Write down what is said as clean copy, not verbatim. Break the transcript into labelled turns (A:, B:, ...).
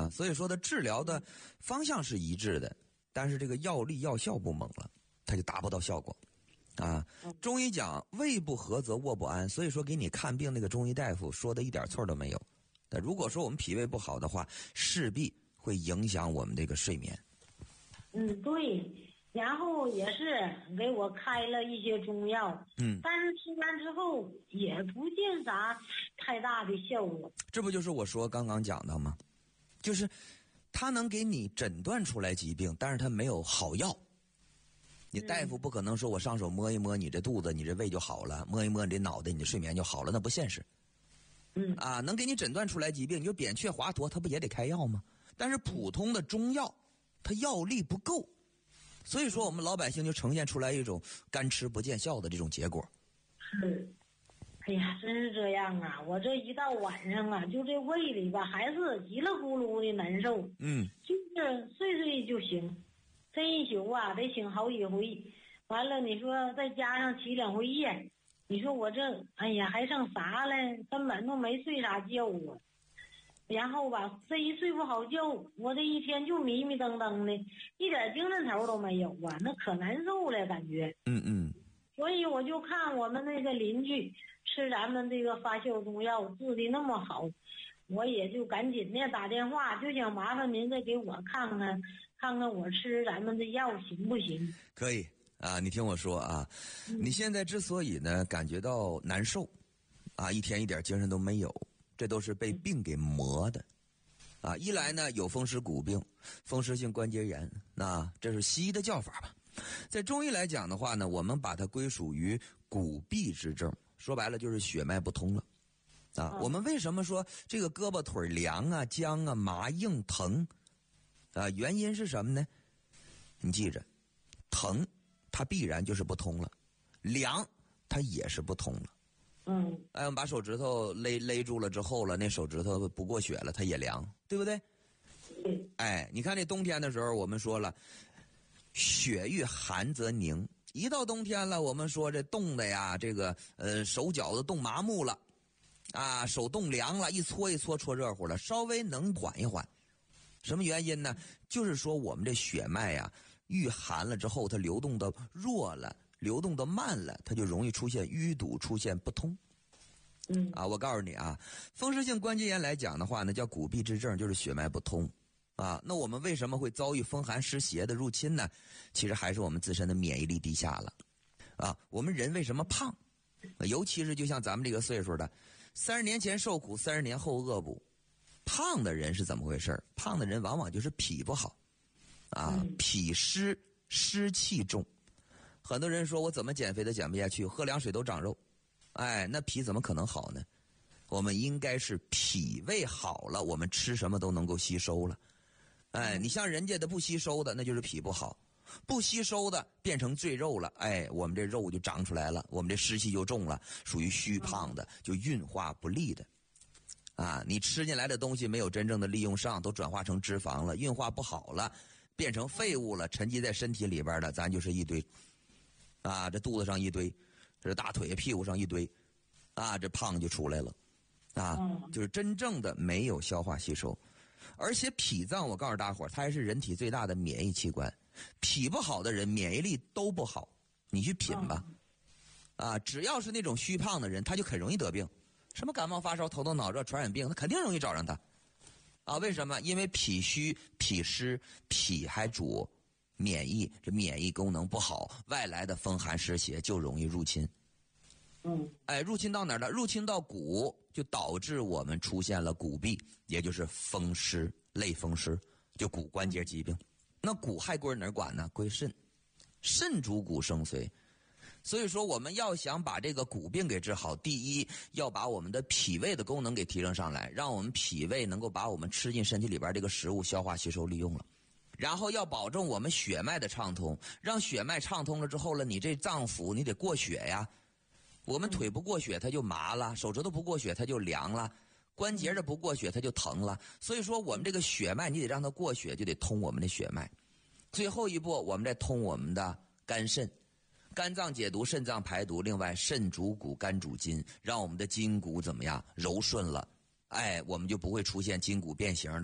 A: 啊，所以说的治疗的方向是一致的，但是这个药力药效不猛了，它就达不到效果。啊，中医讲胃不和则卧不安，所以说给你看病那个中医大夫说的一点错都没有。但如果说我们脾胃不好的话，势必会影响我们这个睡眠。
B: 对，然后也是给我开了一些中药，但是吃完之后也不见啥太大的效果。
A: 这不就是我说刚刚讲的吗？就是他能给你诊断出来疾病，但是他没有好药。你大夫不可能说我上手摸一摸你这肚子，你这胃就好了，摸一摸你这脑袋，你这睡眠就好了，那不现实。能给你诊断出来疾病，你就扁鹊、华佗，他不也得开药吗？但是普通的中药，它药力不够，所以说我们老百姓就呈现出来一种干吃不见效的这种结果。
B: 哎呀，真是这样啊！我这一到晚上啊，就这胃里吧，还是急了咕噜的难受。就是睡睡就醒。这一宿啊，得醒好几回，完了你说再加上起2回夜，你说我这哎呀还剩啥嘞？根本都没睡啥觉啊。然后吧，这一睡不好觉，我这一天就迷迷瞪瞪的，一点精神头都没有啊，那可难受了感觉。所以我就看我们那个邻居吃咱们这个发酵中药治的那么好，我也就赶紧的打电话，就想麻烦您再给我看看我吃咱们的药行不行？
A: 可以啊，你听我说啊，你现在之所以呢感觉到难受啊，一天一点精神都没有，这都是被病给磨的啊。一来呢有风湿骨病、风湿性关节炎，那这是西医的叫法吧。在中医来讲的话呢，我们把它归属于骨痹之症，说白了就是血脉不通了啊。我们为什么说这个胳膊腿凉啊、僵啊、麻硬疼啊？原因是什么呢？你记着，疼它必然就是不通了，凉它也是不通了。我们把手指头勒住了之后了，那手指头不过血了，它也凉，对不对？你看这冬天的时候，我们说了，血遇寒则凝。一到冬天了，我们说这冻的呀，这个手脚都冻麻木了啊，手冻凉了，一搓一搓搓热乎了，稍微能缓一缓。什么原因呢？就是说我们这血脉呀，遇寒了之后，它流动的弱了，流动的慢了，它就容易出现淤堵，出现不通。我告诉你啊，风湿性关节炎来讲的话呢，叫骨痹之症，就是血脉不通啊。那我们为什么会遭遇风寒湿邪的入侵呢？其实还是我们自身的免疫力低下了啊。我们人为什么胖？尤其是就像咱们这个岁数的，30年前受苦，30年后恶补。胖的人是怎么回事？胖的人往往就是脾不好啊，脾湿，湿气重。很多人说我怎么减肥都减不下去，喝凉水都长肉。那脾怎么可能好呢？我们应该是脾胃好了，我们吃什么都能够吸收了。你像人家的不吸收的，那就是脾不好，不吸收的变成赘肉了，我们这肉就长出来了，我们这湿气就重了，属于虚胖的，就运化不利的。你吃进来的东西没有真正的利用上，都转化成脂肪了，运化不好了，变成废物了，沉积在身体里边的，咱就是一堆这肚子上一堆，这大腿屁股上一堆这胖就出来了就是真正的没有消化吸收。而且脾脏我告诉大伙儿，它还是人体最大的免疫器官，脾不好的人免疫力都不好，你去品吧只要是那种虚胖的人，他就很容易得病，什么感冒发烧、头痛脑热、传染病，他肯定容易找上他为什么？因为脾虚、脾湿，脾还主免疫，这免疫功能不好，外来的风寒湿邪就容易入侵。入侵到哪儿了？入侵到骨，就导致我们出现了骨痹，也就是风湿、类风湿，就骨关节疾病。那骨还归哪儿管呢？归肾，肾主骨生髓。所以说我们要想把这个骨病给治好，第一要把我们的脾胃的功能给提升上来，让我们脾胃能够把我们吃进身体里边这个食物消化吸收利用了。然后要保证我们血脉的畅通，让血脉畅通了之后了，你这脏腑你得过血呀。我们腿不过血它就麻了，手指头不过血它就凉了，关节的不过血它就疼了。所以说我们这个血脉你得让它过血，就得通我们的血脉。最后一步我们再通我们的肝肾，肝脏解毒，肾脏排毒，另外肾主骨，肝主筋，让我们的筋骨怎么样柔顺了，我们就不会出现筋骨变形